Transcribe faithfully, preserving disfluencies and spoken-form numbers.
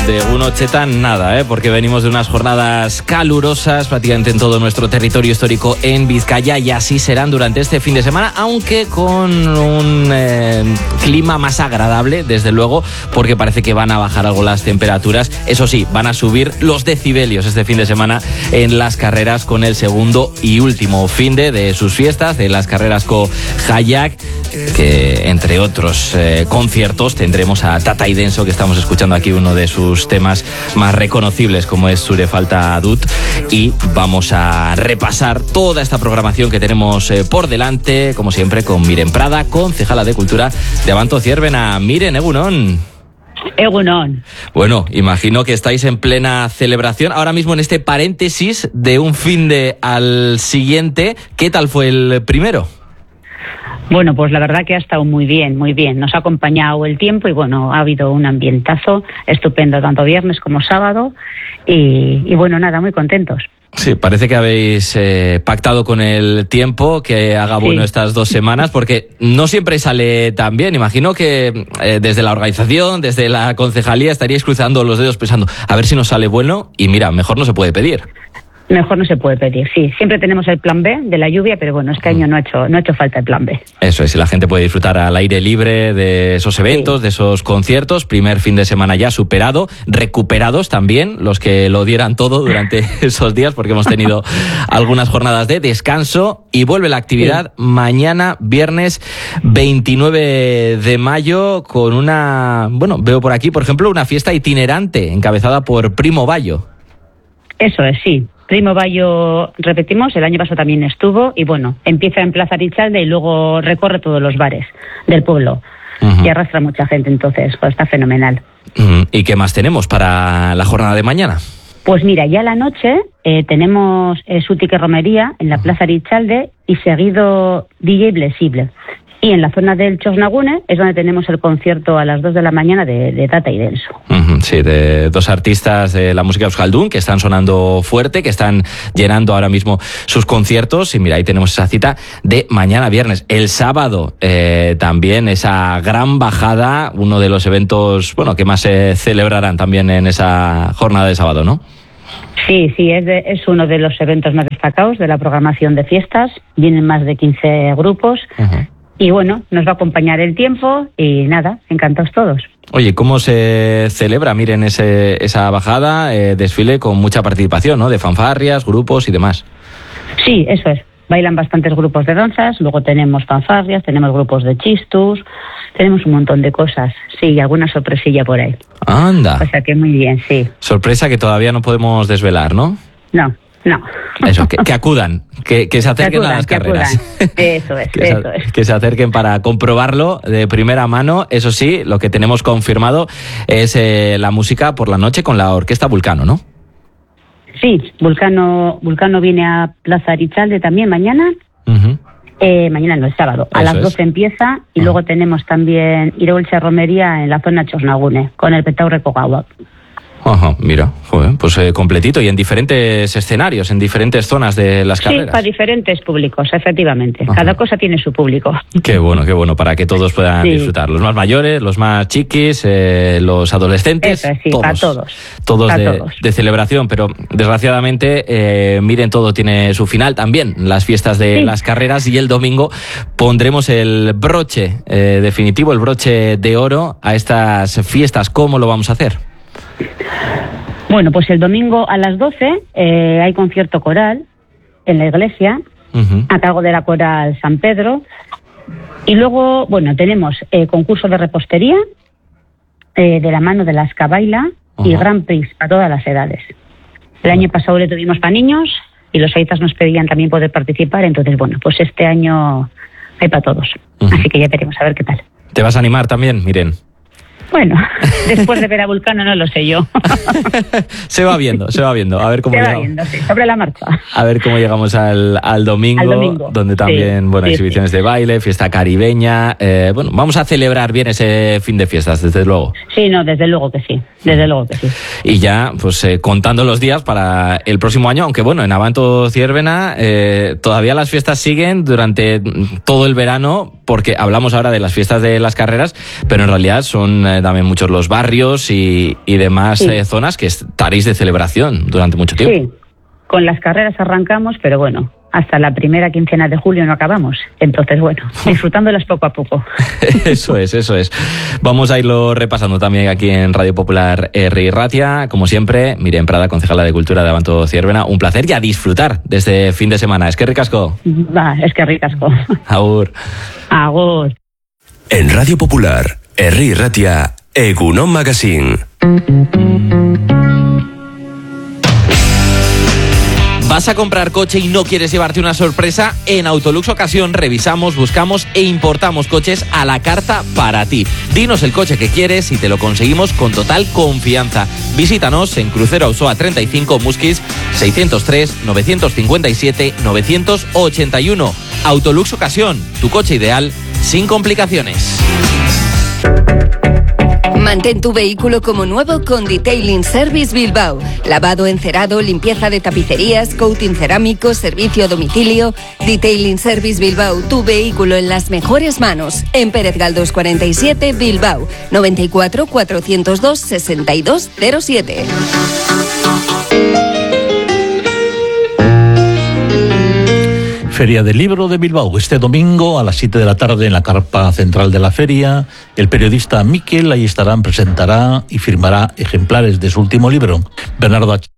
De Gunocheta nada, ¿eh? Porque venimos de unas jornadas calurosas prácticamente en todo nuestro territorio histórico en Vizcaya, y así serán durante este fin de semana, aunque con un eh, clima más agradable, desde luego, porque parece que van a bajar algo las temperaturas. Eso sí, van a subir los decibelios este fin de semana en las carreras, con el segundo y último fin de, de sus fiestas, de las carreras con Hayak, que entre otros eh, conciertos tendremos a Tata y Denso, que estamos escuchando aquí uno de sus temas más reconocibles, como es Zure Falta Dut, y vamos a repasar toda esta programación que tenemos eh, por delante, como siempre, con Miren Prada, concejala de Cultura de Abanto Zierbena. Miren, egunon. Egunon. Bueno, imagino que estáis en plena celebración ahora mismo, en este paréntesis de un fin de al siguiente. ¿Qué tal fue el primero? Bueno, pues la verdad que ha estado muy bien, muy bien. Nos ha acompañado el tiempo y bueno, ha habido un ambientazo estupendo, tanto viernes como sábado. Y, y bueno, nada, muy contentos. Sí, parece que habéis eh, pactado con el tiempo que haga bueno sí. estas dos semanas, porque no siempre sale tan bien. Imagino que eh, desde la organización, desde la concejalía, estaríais cruzando los dedos pensando a ver si nos sale bueno, y mira, mejor no se puede pedir. Mejor no se puede pedir, sí. Siempre tenemos el plan B de la lluvia, pero bueno, este año no ha hecho, no ha hecho falta el plan B. Eso es, y la gente puede disfrutar al aire libre de esos eventos, sí. de esos conciertos. Primer fin de semana ya superado, recuperados también los que lo dieran todo durante esos días, porque hemos tenido algunas jornadas de descanso, y vuelve la actividad sí. mañana, viernes veintinueve de mayo, con una, bueno, veo por aquí, por ejemplo, una fiesta itinerante encabezada por Primo Bayo. Eso es, sí. Primo Bayo, repetimos, el año pasado también estuvo, y bueno, empieza en Plaza Richalde y luego recorre todos los bares del pueblo. Uh-huh. Y arrastra mucha gente, entonces pues está fenomenal. Uh-huh. ¿Y qué más tenemos para la jornada de mañana? Pues mira, ya a la noche eh, tenemos eh, Sutique Romería en la Plaza Richalde, y seguido D J Blesible. Y en la zona del Chosnagune es donde tenemos el concierto a las dos de la mañana de, de Tata y Denso. Uh-huh, sí, de dos artistas de la música euskaldun que están sonando fuerte, que están llenando ahora mismo sus conciertos. Y mira, ahí tenemos esa cita de mañana viernes. El sábado eh, también esa gran bajada, uno de los eventos, bueno, que más se celebrarán también en esa jornada de sábado, ¿no? Sí, sí, es, de, es uno de los eventos más destacados de la programación de fiestas. Vienen más de quince grupos. Uh-huh. Y bueno, nos va a acompañar el tiempo y nada, encantados todos. Oye, ¿cómo se celebra? Miren, ese, esa bajada, eh, desfile con mucha participación, ¿no? De fanfarrias, grupos y demás. Sí, eso es. Bailan bastantes grupos de danzas, luego tenemos fanfarrias, tenemos grupos de chistus, tenemos un montón de cosas. Sí, alguna sorpresilla por ahí. Anda. O sea que muy bien, sí. Sorpresa que todavía no podemos desvelar, ¿no? No. No. Eso, que, que acudan, que, que se acerquen que acudan, a las que carreras. Acudan. Eso es, que eso se, es. Que se acerquen para comprobarlo de primera mano. Eso sí, lo que tenemos confirmado es eh, la música por la noche con la Orquesta Vulcano, ¿no? Sí, Vulcano, Vulcano viene a Plaza Richalde también mañana. Uh-huh. Eh, mañana no, el sábado. A Eso las doce es. Empieza, y uh-huh. luego tenemos también Ireulcha Romería en la zona Chosnagune, con el Petaurreko Gauak. Ajá, mira, joder, pues eh, completito, y en diferentes escenarios, en diferentes zonas de las carreras. Sí, para diferentes públicos, efectivamente. Ajá. Cada cosa tiene su público. Qué bueno, qué bueno, para que todos puedan sí. disfrutar. Los más mayores, los más chiquis, eh, los adolescentes, Eso, sí, todos. Para todos. Todos, para de, todos de celebración, pero desgraciadamente, eh, miren, todo tiene su final también. Las fiestas de sí. las carreras, y el domingo pondremos el broche eh, definitivo, el broche de oro a estas fiestas. ¿Cómo lo vamos a hacer? Bueno, pues el domingo a las doce eh, hay concierto coral en la iglesia, uh-huh. a cargo de la Coral San Pedro. Y luego, bueno, tenemos eh, concurso de repostería eh, de la mano de la Escabaila, uh-huh. y Grand Prix para todas las edades. El año pasado le tuvimos para niños y los aitas nos pedían también poder participar. Entonces, bueno, pues este año hay para todos. Uh-huh. Así que ya veremos a ver qué tal. ¿Te vas a animar también, Miren? Bueno, después de ver a Vulcano no lo sé yo. Se va viendo, se va viendo. A ver cómo se va llegamos. viendo, sí, sobre la marcha. A ver cómo llegamos al, al, domingo, al domingo, donde también, sí, bueno, sí, exhibiciones sí. de baile, fiesta caribeña. Eh, bueno, vamos a celebrar bien ese fin de fiestas, desde luego. Sí, no, desde luego que sí, desde luego que sí. Y ya, pues eh, contando los días para el próximo año, aunque bueno, en Abanto Zierbena eh, todavía las fiestas siguen durante todo el verano, porque hablamos ahora de las fiestas de las carreras, pero en realidad son eh, también muchos los barrios y, y demás sí. eh, zonas que estaréis de celebración durante mucho tiempo. Sí, con las carreras arrancamos, pero bueno, hasta la primera quincena de julio no acabamos. Entonces, bueno, disfrutándolas poco a poco. Eso es, eso es. Vamos a irlo repasando también aquí en Radio Popular Herri Ratia. Como siempre, Miren Prada, concejala de Cultura de Abanto Zierbena. Un placer y a disfrutar de este fin de semana. Es que ricasco. Va, es que ricasco. Agur. Agur. En Radio Popular Herri Ratia, Egunon Magazine. ¿Vas a comprar coche y no quieres llevarte una sorpresa? En Autolux Ocasión revisamos, buscamos e importamos coches a la carta para ti. Dinos el coche que quieres y te lo conseguimos con total confianza. Visítanos en Crucero Ausoa treinta y cinco, Musquis seiscientos tres, novecientos cincuenta y siete, novecientos ochenta y uno. Autolux Ocasión, tu coche ideal sin complicaciones. Mantén tu vehículo como nuevo con Detailing Service Bilbao. Lavado, encerado, limpieza de tapicerías, coating cerámico, servicio a domicilio. Detailing Service Bilbao, tu vehículo en las mejores manos. En Pérez Galdós cuarenta y siete, Bilbao. noventa y cuatro, cuatrocientos dos, sesenta y dos cero siete. Feria del Libro de Bilbao, este domingo a las siete de la tarde en la carpa central de la feria. El periodista Miquel ahí estará, presentará y firmará ejemplares de su último libro. Bernardo H.